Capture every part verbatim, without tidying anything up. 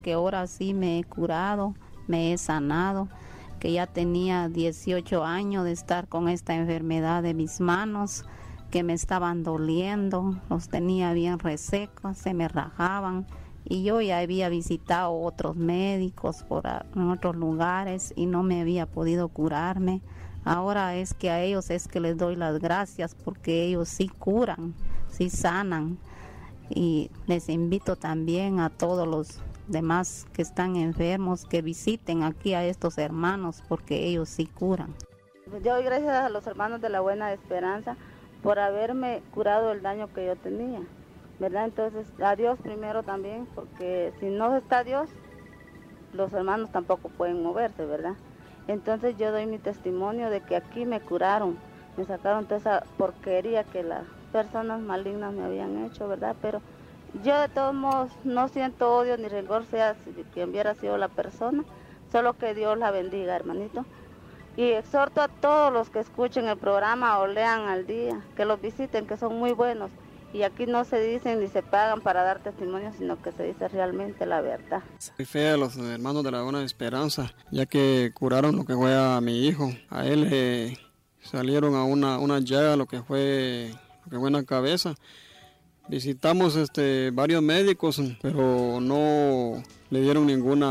Que ahora sí me he curado, me he sanado, que ya tenía dieciocho años de estar con esta enfermedad de mis manos, que me estaban doliendo, los tenía bien resecos, se me rajaban, y yo ya había visitado otros médicos por a, en otros lugares y no me había podido curarme. Ahora es que a ellos es que les doy las gracias porque ellos sí curan, sí sanan, y les invito también a todos los demás que están enfermos que visiten aquí a estos hermanos porque ellos sí curan. Yo doy gracias a los hermanos de la Buena Esperanza por haberme curado el daño que yo tenía, ¿verdad? Entonces a Dios primero también, porque si no está Dios, los hermanos tampoco pueden moverse, ¿verdad? Entonces yo doy mi testimonio de que aquí me curaron, me sacaron toda esa porquería que las personas malignas me habían hecho, ¿verdad? Pero yo de todos modos no siento odio ni rencor, sea si quien hubiera sido la persona, solo que Dios la bendiga, hermanito. Y exhorto a todos los que escuchen el programa o lean al día, que los visiten, que son muy buenos. Y aquí no se dicen ni se pagan para dar testimonio, sino que se dice realmente la verdad. Soy fe a los hermanos de la Buena Esperanza, ya que curaron lo que fue a mi hijo. A él eh, salieron a una, una llaga, lo que fue, lo que fue en la cabeza. Visitamos este, varios médicos, pero no le dieron ningún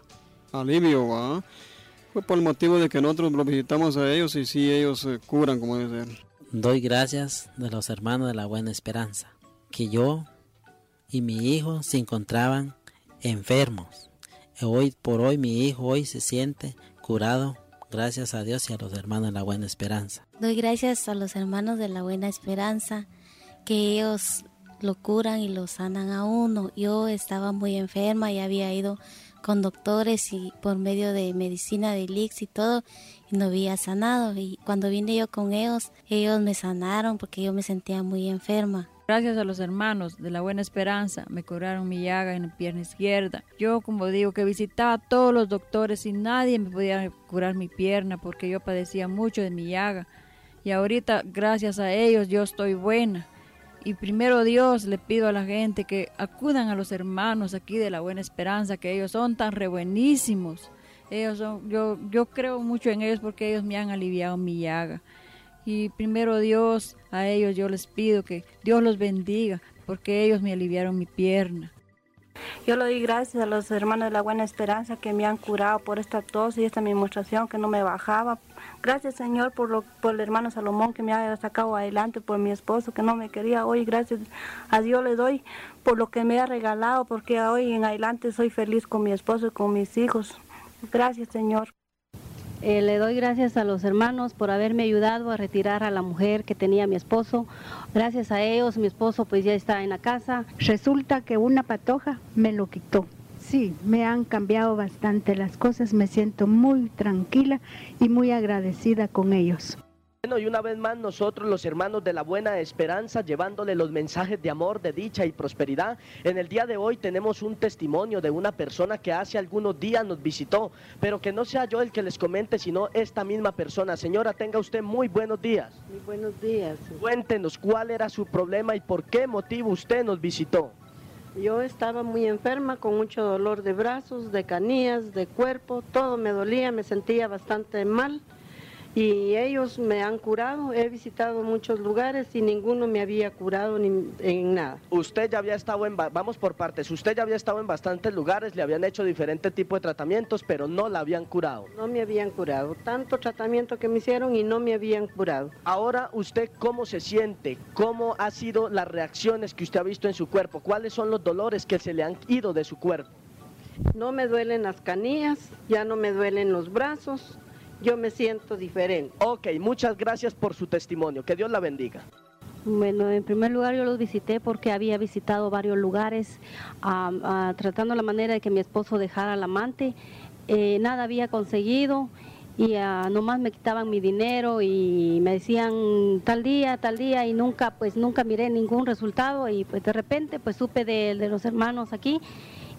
alivio, ¿va? Fue por el motivo de que nosotros los visitamos a ellos y sí, ellos eh, curan como debe ser. Doy gracias de los hermanos de la Buena Esperanza, que yo y mi hijo se encontraban enfermos. Hoy por hoy mi hijo hoy se siente curado, gracias a Dios y a los hermanos de la Buena Esperanza. Doy gracias a los hermanos de la Buena Esperanza, que ellos lo curan y lo sanan a uno. Yo estaba muy enferma y había ido con doctores y por medio de medicina de Lix y todo, y no había sanado. Y cuando vine yo con ellos, ellos me sanaron porque yo me sentía muy enferma. Gracias a los hermanos de la Buena Esperanza, me curaron mi llaga en la pierna izquierda. Yo, como digo, que visitaba a todos los doctores y nadie me podía curar mi pierna porque yo padecía mucho de mi llaga. Y ahorita, gracias a ellos, yo estoy buena. Y primero Dios, le pido a la gente que acudan a los hermanos aquí de la Buena Esperanza, que ellos son tan re buenísimos. Ellos son, yo, yo creo mucho en ellos porque ellos me han aliviado mi llaga. Y primero Dios, a ellos yo les pido que Dios los bendiga, porque ellos me aliviaron mi pierna. Yo le doy gracias a los hermanos de la Buena Esperanza que me han curado por esta tos y esta administración que no me bajaba. Gracias, Señor, por, lo, por el hermano Salomón que me ha sacado adelante, por mi esposo que no me quería hoy. Gracias a Dios le doy por lo que me ha regalado, porque hoy en adelante soy feliz con mi esposo y con mis hijos. Gracias, Señor. Eh, le doy gracias a los hermanos por haberme ayudado a retirar a la mujer que tenía mi esposo. Gracias a ellos, mi esposo pues ya está en la casa. Resulta que una patoja me lo quitó. Sí, me han cambiado bastante las cosas, me siento muy tranquila y muy agradecida con ellos. Bueno, y una vez más nosotros los hermanos de la Buena Esperanza llevándole los mensajes de amor, de dicha y prosperidad. En el día de hoy tenemos un testimonio de una persona que hace algunos días nos visitó, pero que no sea yo el que les comente, sino esta misma persona. Señora, tenga usted muy buenos días. Muy buenos días. Cuéntenos cuál era su problema y por qué motivo usted nos visitó. Yo estaba muy enferma, con mucho dolor de brazos, de canillas, de cuerpo, todo me dolía, me sentía bastante mal. Y ellos me han curado, he visitado muchos lugares y ninguno me había curado ni en nada. Usted ya había estado en, vamos por partes, usted ya había estado en bastantes lugares, le habían hecho diferentes tipos de tratamientos, pero no la habían curado. No me habían curado, tanto tratamiento que me hicieron y no me habían curado. Ahora, ¿usted cómo se siente? ¿Cómo han sido las reacciones que usted ha visto en su cuerpo? ¿Cuáles son los dolores que se le han ido de su cuerpo? No me duelen las canillas, ya no me duelen los brazos. Yo me siento diferente. Ok, muchas gracias por su testimonio. Que Dios la bendiga. Bueno, en primer lugar yo los visité porque había visitado varios lugares uh, uh, tratando la manera de que mi esposo dejara al amante. Eh, nada había conseguido y uh, nomás me quitaban mi dinero y me decían tal día, tal día y nunca, pues nunca miré ningún resultado y pues de repente pues supe de, de los hermanos aquí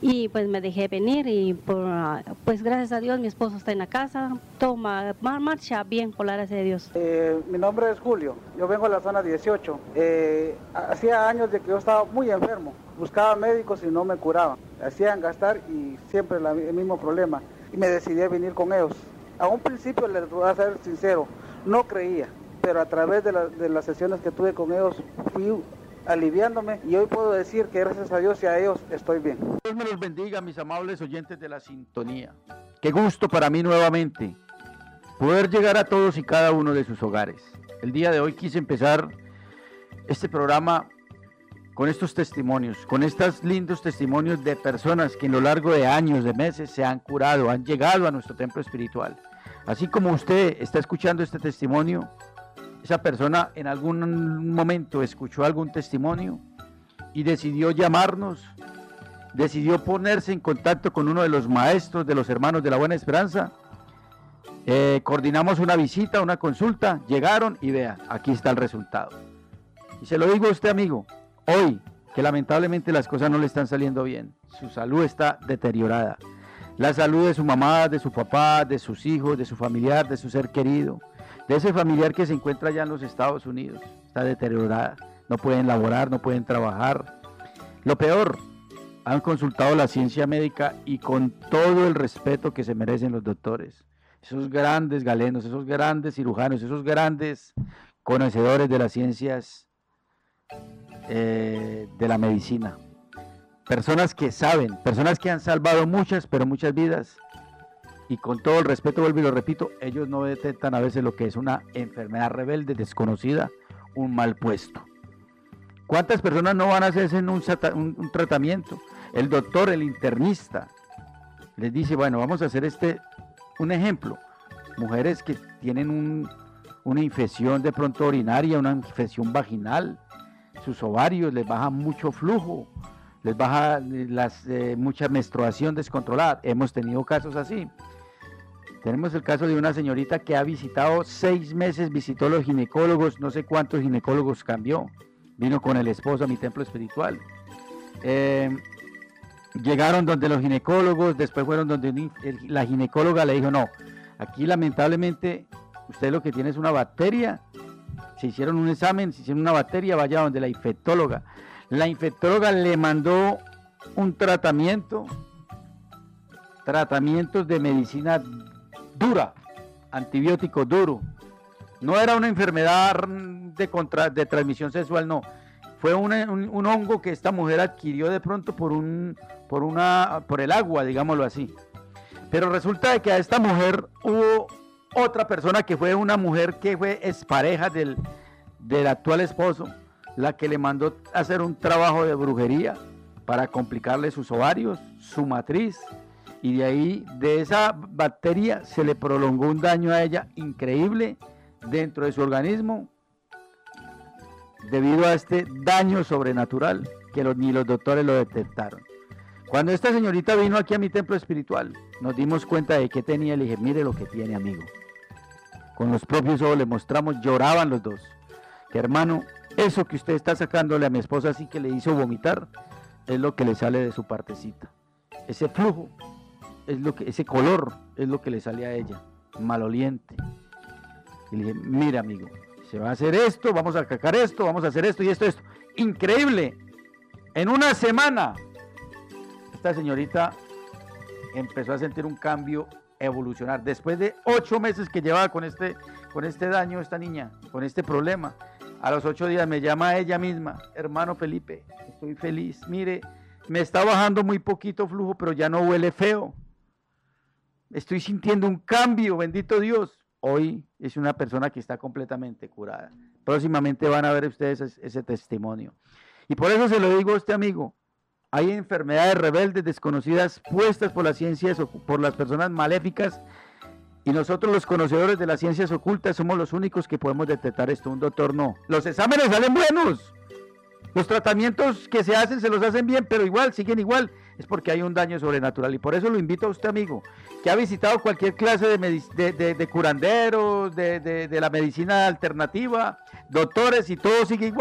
y pues me dejé venir y por, pues gracias a Dios mi esposo está en la casa, toma, marcha bien por la gracia de Dios. Eh, mi nombre es Julio, yo vengo de la zona dieciocho, eh, hacía años de que yo estaba muy enfermo, buscaba médicos y no me curaban, hacían gastar y siempre la, el mismo problema y me decidí a venir con ellos. A un principio, les voy a ser sincero, no creía, pero a través de, la, de las sesiones que tuve con ellos fui aliviándome y hoy puedo decir que gracias a Dios y a ellos estoy bien. Dios me los bendiga, mis amables oyentes de la sintonía. Qué gusto para mí nuevamente poder llegar a todos y cada uno de sus hogares. El día de hoy quise empezar este programa con estos testimonios, con estos lindos testimonios de personas que en lo largo de años, de meses, se han curado, han llegado a nuestro templo espiritual. Así como usted está escuchando este testimonio, esa persona en algún momento escuchó algún testimonio y decidió llamarnos, decidió ponerse en contacto con uno de los maestros de los hermanos de la Buena Esperanza. Eh, coordinamos una visita, una consulta, llegaron y vea, aquí está el resultado. Y se lo digo a usted, amigo, hoy que lamentablemente las cosas no le están saliendo bien, su salud está deteriorada, la salud de su mamá, de su papá, de sus hijos, de su familiar, de su ser querido, de ese familiar que se encuentra allá en los Estados Unidos, está deteriorada, no pueden laborar, no pueden trabajar. Lo peor, han consultado la ciencia médica y con todo el respeto que se merecen los doctores, esos grandes galenos, esos grandes cirujanos, esos grandes conocedores de las ciencias eh, de la medicina, personas que saben, personas que han salvado muchas, pero muchas vidas, y con todo el respeto, vuelvo y lo repito, ellos no detectan a veces lo que es una enfermedad rebelde, desconocida, un mal puesto. ¿Cuántas personas no van a hacerse en un, un, un tratamiento? El doctor, el internista, les dice, bueno, vamos a hacer este, un ejemplo, mujeres que tienen un, una infección de pronto urinaria, una infección vaginal, sus ovarios les baja mucho flujo, les baja las, eh, mucha menstruación descontrolada. Hemos tenido casos así. Tenemos el caso de una señorita que ha visitado seis meses, visitó los ginecólogos, no sé cuántos ginecólogos cambió, vino con el esposo a mi templo espiritual. Eh, llegaron donde los ginecólogos, después fueron donde el, la ginecóloga le dijo, no, aquí lamentablemente usted lo que tiene es una bacteria, se hicieron un examen, se hicieron una bacteria, vaya donde la infectóloga. La infectóloga le mandó un tratamiento, tratamientos de medicina dura, antibiótico duro. No era una enfermedad de, contra, de transmisión sexual, no. Fue una, un, un hongo que esta mujer adquirió de pronto por, un, por, una, por el agua, digámoslo así. Pero resulta de que a esta mujer hubo otra persona que fue una mujer que fue expareja del, del actual esposo, la que le mandó hacer un trabajo de brujería para complicarle sus ovarios, su matriz, y de ahí, de esa bacteria, se le prolongó un daño a ella increíble dentro de su organismo, debido a este daño sobrenatural que los, ni los doctores lo detectaron. Cuando esta señorita vino aquí a mi templo espiritual, nos dimos cuenta de qué tenía. Le dije, mire lo que tiene, amigo. Con los propios ojos le mostramos, lloraban los dos. Que hermano, eso que usted está sacándole a mi esposa así que le hizo vomitar, es lo que le sale de su partecita. Ese flujo, es lo que, ese color, es lo que le sale a ella, maloliente. Y le dije, mira amigo, se va a hacer esto, vamos a sacar esto, vamos a hacer esto y esto, esto. Increíble, en una semana, esta señorita empezó a sentir un cambio, evolucionar. Después de ocho meses que llevaba con este, con este daño, esta niña, con este problema, a los ocho días me llama ella misma, hermano Felipe, estoy feliz, mire, me está bajando muy poquito flujo, pero ya no huele feo. Estoy sintiendo un cambio, bendito Dios. Hoy es una persona que está completamente curada. Próximamente van a ver ustedes ese, ese testimonio. Y por eso se lo digo a este amigo, hay enfermedades rebeldes, desconocidas, puestas por las ciencias, por las personas maléficas, y nosotros los conocedores de las ciencias ocultas somos los únicos que podemos detectar esto, un doctor no. Los exámenes salen buenos, los tratamientos que se hacen se los hacen bien, pero igual, siguen igual, es porque hay un daño sobrenatural. Y por eso lo invito a usted, amigo, que ha visitado cualquier clase de, de, de, de curanderos, de, de, de la medicina alternativa, doctores, y todo sigue igual.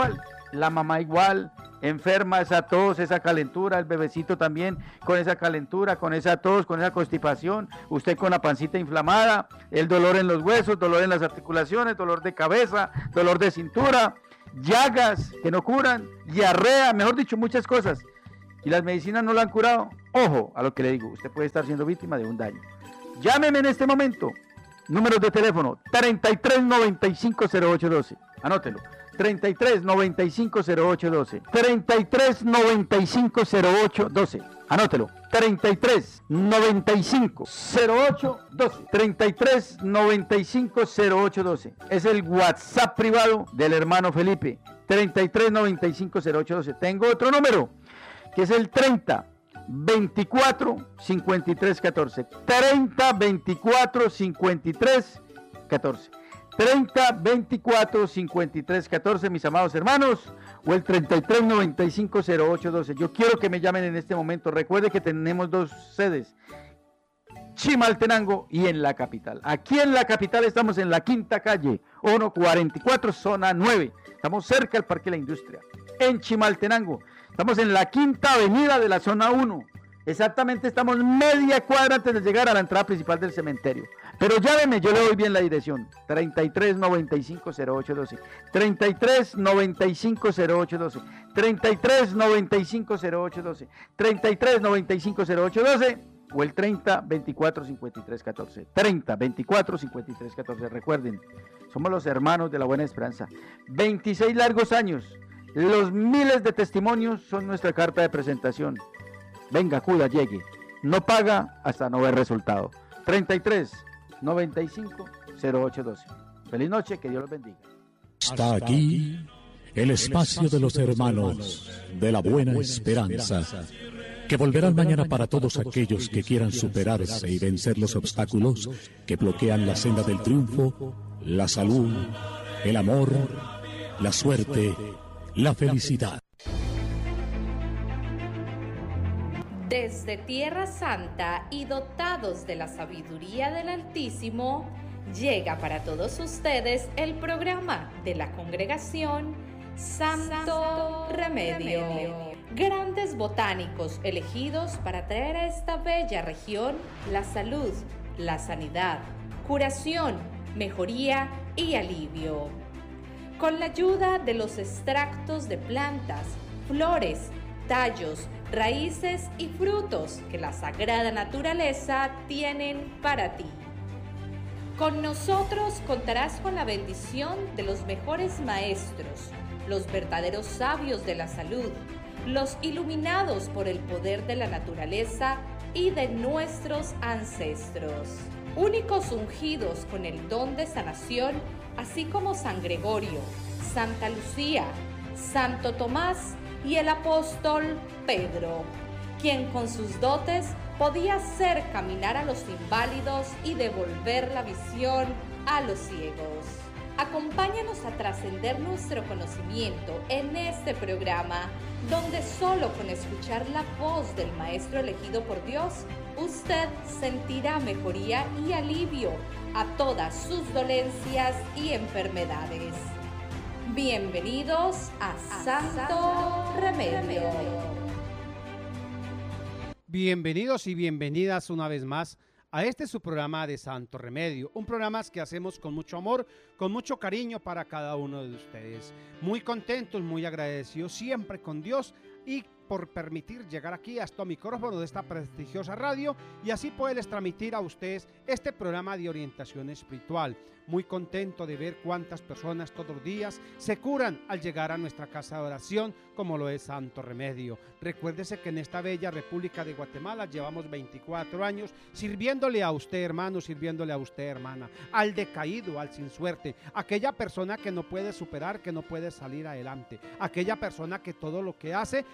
la mamá igual, enferma, esa tos, esa calentura, el bebecito también con esa calentura, con esa tos, con esa constipación, usted con la pancita inflamada, el dolor en los huesos, dolor en las articulaciones, dolor de cabeza, dolor de cintura, llagas que no curan, diarrea, mejor dicho, muchas cosas. Y las medicinas no lo han curado. Ojo a lo que le digo, usted puede estar siendo víctima de un daño. Llámeme en este momento. Números de teléfono treinta y tres noventa y cinco cero ocho doce. Anótelo. treinta y tres noventa y cinco cero ocho doce. treinta y tres noventa y cinco cero ocho doce. Anótelo. treinta y tres noventa y cinco cero ocho doce. treinta y tres noventa y cinco cero ocho doce. Es el WhatsApp privado del hermano Felipe. treinta y tres noventa y cinco cero ocho doce. Tengo otro número, que es el treinta veinticuatro cincuenta y tres catorce. treinta veinticuatro cincuenta y tres catorce. treinta veinticuatro cincuenta y tres catorce, mis amados hermanos, o el treinta y tres noventa y cinco cero ocho doce. Yo quiero que me llamen en este momento. Recuerde que tenemos dos sedes, Chimaltenango y en la capital. Aquí en la capital estamos en la quinta calle, ciento cuarenta y cuatro, zona nueve. Estamos cerca del Parque de la Industria. En Chimaltenango estamos en la quinta avenida de la zona uno. Exactamente, estamos media cuadra antes de llegar a la entrada principal del cementerio. Pero llámeme, yo le doy bien la dirección. treinta y tres noventa y cinco cero ocho doce. treinta y tres noventa y cinco cero ocho doce. treinta y tres noventa y cinco cero ocho doce. treinta y tres noventa y cinco cero ocho doce. O el treinta veinticuatro cincuenta y tres catorce. treinta veinticuatro cincuenta y tres catorce. Recuerden, somos los hermanos de la Buena Esperanza. veintiséis largos años. Los miles de testimonios son nuestra carta de presentación. Venga, acuda, llegue. No paga hasta no ver resultado. treinta y tres noventa y cinco cero ocho doce. Feliz noche, que Dios los bendiga. Está aquí el espacio de los hermanos de la Buena Esperanza, que volverán mañana para todos aquellos que quieran superarse y vencer los obstáculos que bloquean la senda del triunfo, la salud, el amor, la suerte, la felicidad. Desde Tierra Santa y dotados de la sabiduría del Altísimo, llega para todos ustedes el programa de la congregación Santo, Santo Remedio. Remedio. Grandes botánicos elegidos para traer a esta bella región la salud, la sanidad, curación, mejoría y alivio. Con la ayuda de los extractos de plantas, flores, tallos, raíces y frutos que la sagrada naturaleza tienen para ti. Con nosotros contarás con la bendición de los mejores maestros, los verdaderos sabios de la salud, los iluminados por el poder de la naturaleza y de nuestros ancestros, únicos ungidos con el don de sanación, así como San Gregorio, Santa Lucía, Santo Tomás y el apóstol Pedro, quien con sus dotes podía hacer caminar a los inválidos y devolver la visión a los ciegos. Acompáñanos a trascender nuestro conocimiento en este programa, donde solo con escuchar la voz del Maestro elegido por Dios, usted sentirá mejoría y alivio a todas sus dolencias y enfermedades. Bienvenidos a Santo Remedio. Bienvenidos y bienvenidas una vez más a este su programa de Santo Remedio, un programa que hacemos con mucho amor, con mucho cariño para cada uno de ustedes. Muy contentos, muy agradecidos siempre con Dios y por permitir llegar aquí hasta el micrófono de esta prestigiosa radio y así poderles transmitir a ustedes este programa de orientación espiritual. Muy contento de ver cuántas personas todos los días se curan al llegar a nuestra casa de oración, como lo es Santo Remedio. Recuérdese que en esta bella República de Guatemala llevamos veinticuatro años sirviéndole a usted, hermano, sirviéndole a usted, hermana, al decaído, al sin suerte, aquella persona que no puede superar, que no puede salir adelante, aquella persona que todo lo que hace le sale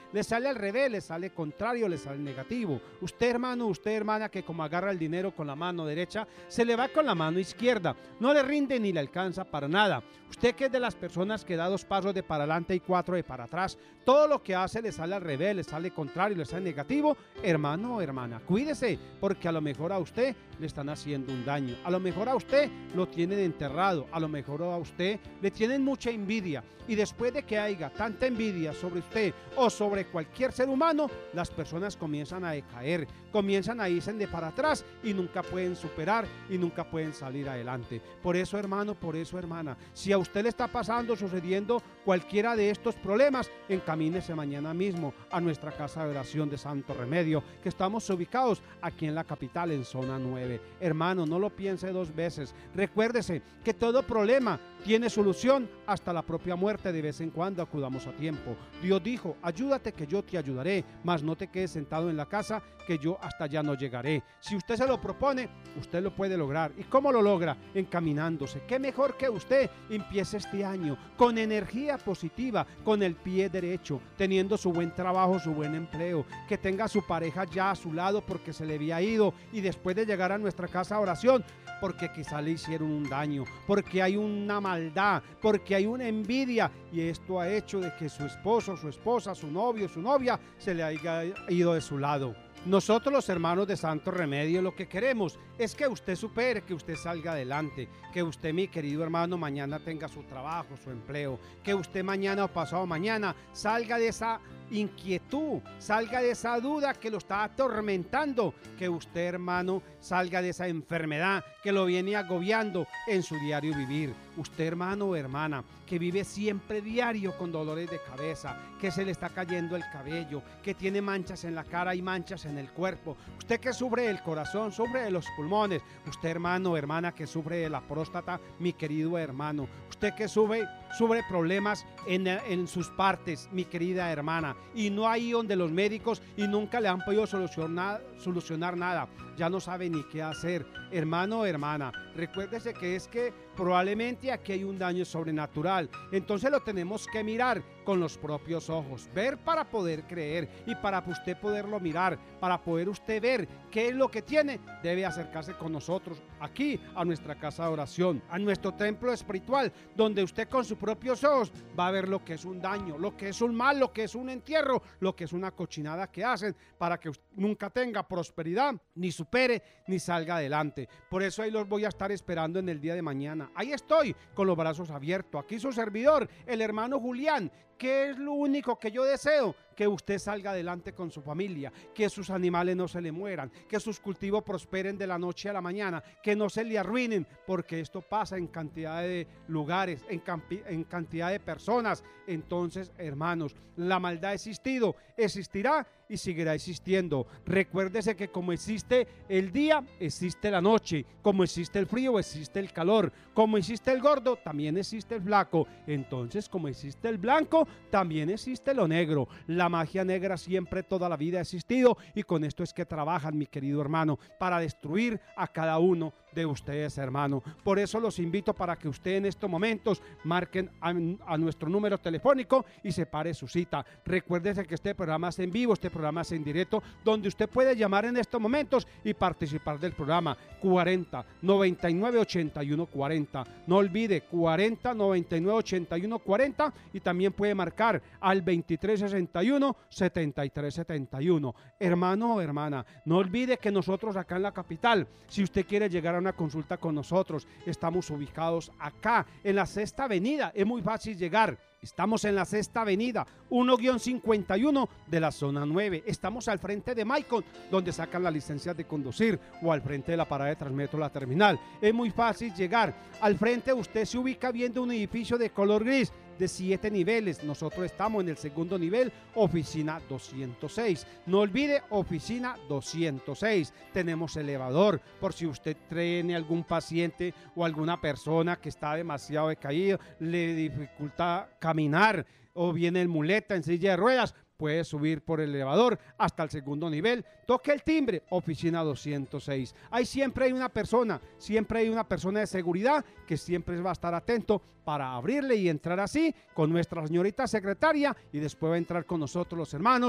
sale al revés, le sale contrario, le sale negativo. Usted, hermano, usted, hermana, que como agarra el dinero con la mano derecha, se le va con la mano izquierda. No le rinde ni le alcanza para nada. Usted que es de las personas que da dos pasos de para adelante y cuatro de para atrás, todo lo que hace le sale al revés, le sale contrario, le sale negativo. Hermano o hermana, cuídese, porque a lo mejor a usted le están haciendo un daño. A lo mejor a usted lo tienen enterrado. A lo mejor a usted le tienen mucha envidia. Y después de que haya tanta envidia sobre usted o sobre cualquier ser humano, las personas comienzan a decaer, comienzan a irse de para atrás y nunca pueden superar y nunca pueden salir adelante. Por eso, hermano, por eso, hermana, si a usted le está pasando, sucediendo cualquiera de estos problemas, encamínese mañana mismo a nuestra casa de oración de Santo Remedio, que estamos ubicados aquí en la capital, en zona nueve. Hermano, no lo piense dos veces. Recuérdese que todo problema tiene solución, hasta la propia muerte. De vez en cuando acudamos a tiempo. Dios dijo, ayúdate que yo te ayudaré, mas no te quedes sentado en la casa, que yo hasta allá no llegaré. Si usted se lo propone, usted lo puede lograr. ¿Y cómo lo logra? Encaminándose. ¿Qué mejor que usted empiece este año con energía positiva, con el pie derecho, teniendo su buen trabajo, su buen empleo, que tenga a su pareja ya a su lado porque se le había ido, y después de llegar a nuestra casa de oración, porque quizá le hicieron un daño, porque hay una maldad, porque hay una envidia, y esto ha hecho de que su esposo, su esposa, su novio, su novia se le haya ido de su lado. Nosotros, los hermanos de Santo Remedio, lo que queremos es que usted supere, que usted salga adelante, que usted, mi querido hermano, mañana tenga su trabajo, su empleo, que usted mañana o pasado mañana salga de esa inquietud, salga de esa duda que lo está atormentando, que usted, hermano, salga de esa enfermedad que lo viene agobiando en su diario vivir. Usted, hermano o hermana, que vive siempre diario con dolores de cabeza, que se le está cayendo el cabello, que tiene manchas en la cara y manchas en el cuerpo. Usted que sufre del corazón, sufre de los pulmones. Usted, hermano o hermana, que sufre de la próstata, mi querido hermano. Usted que sufre, sufre problemas en, en sus partes, mi querida hermana, y no hay donde los médicos y nunca le han podido solucionar, solucionar nada. Ya no sabe ni qué hacer. Hermano o hermana, recuérdese que es que probablemente aquí hay un daño sobrenatural. Entonces lo tenemos que mirar con los propios ojos, ver para poder creer, y para usted poderlo mirar, para poder usted ver qué es lo que tiene, debe acercarse con nosotros aquí a nuestra casa de oración, a nuestro templo espiritual, donde usted con sus propios ojos va a ver lo que es un daño, lo que es un mal, lo que es un entierro, lo que es una cochinada que hacen para que nunca tenga prosperidad, ni supere, ni salga adelante. Por eso ahí los voy a estar esperando en el día de mañana. Ahí estoy con los brazos abiertos. Aquí su servidor, el hermano Julián. ¿Qué es lo único que yo deseo? Que usted salga adelante con su familia, que sus animales no se le mueran, que sus cultivos prosperen de la noche a la mañana, que no se le arruinen, porque esto pasa en cantidad de lugares, en, en cantidad de personas. Entonces, hermanos, la maldad ha existido, existirá y seguirá existiendo. Recuérdese que como existe el día, existe la noche, como existe el frío, existe el calor, como existe el gordo, también existe el flaco. Entonces, como existe el blanco, también existe lo negro. La magia negra siempre, toda la vida ha existido, y con esto es que trabajan, mi querido hermano, para destruir a cada uno de ustedes, hermano. Por eso los invito para que usted en estos momentos marquen a, a nuestro número telefónico y separe su cita. Recuérdese que este programa es en vivo, este programa es en directo, donde usted puede llamar en estos momentos y participar del programa. Cuarenta, noventa y nueve, ochenta y uno, cuarenta. No olvide, cuarenta, noventa y nueve, ochenta y uno, cuarenta, y también puede marcar al veintitrés, sesenta y uno, setenta y tres, setenta y uno. Hermano o hermana, no olvide que nosotros acá en la capital, si usted quiere llegar a una consulta con nosotros, estamos ubicados acá en la Sexta Avenida. Es muy fácil llegar. Estamos en la Sexta Avenida, uno guión cincuenta y uno de la zona nueve. Estamos al frente de Maicon, donde sacan las licencias de conducir, o al frente de la parada de Transmetro, la terminal. Es muy fácil llegar. Al frente usted se ubica viendo un edificio de color gris de siete niveles. Nosotros estamos en el segundo nivel, oficina doscientos seis. No olvide, oficina doscientos seis. Tenemos elevador por si usted tiene algún paciente o alguna persona que está demasiado decaído, le dificulta caminar, o viene en muleta, en silla de ruedas, puede subir por el elevador hasta el segundo nivel. Toque el timbre, oficina doscientos seis. Ahí siempre hay una persona, siempre hay una persona de seguridad que siempre va a estar atento para abrirle y entrar así con nuestra señorita secretaria, y después va a entrar con nosotros los hermanos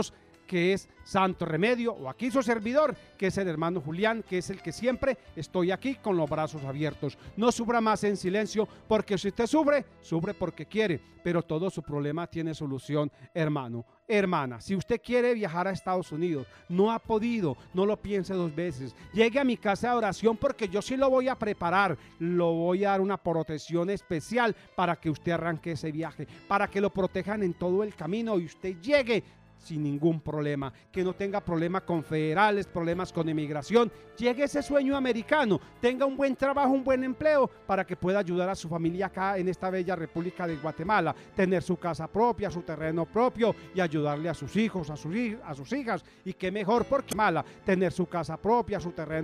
que es Santo Remedio, o aquí su servidor, que es el hermano Julián, que es el que siempre estoy aquí con los brazos abiertos. No sufra más en silencio, porque si usted sufre, sufre porque quiere, pero todo su problema tiene solución, hermano. Hermana, si usted quiere viajar a Estados Unidos, no ha podido, no lo piense dos veces. Llegue a mi casa de oración, porque yo sí lo voy a preparar, lo voy a dar una protección especial para que usted arranque ese viaje, para que lo protejan en todo el camino y usted llegue sin ningún problema, que no tenga problemas con federales, problemas con inmigración, llegue ese sueño americano, tenga un buen trabajo, un buen empleo, para que pueda ayudar a su familia acá en esta bella República de Guatemala, tener su casa propia, su terreno propio y ayudarle a sus hijos, a sus, a sus hijas, y qué mejor porque mala, tener su casa propia, su terreno